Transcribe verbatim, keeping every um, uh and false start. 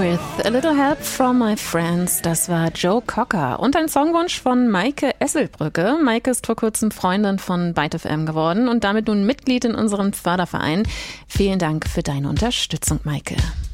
with A Little Help from My Friends. Das war Joe Cocker. Und ein Songwunsch von Maike Esselbrücke. Maike ist vor kurzem Freundin von Byte F M geworden und damit nun Mitglied in unserem Förderverein. Vielen Dank für deine Unterstützung, Maike.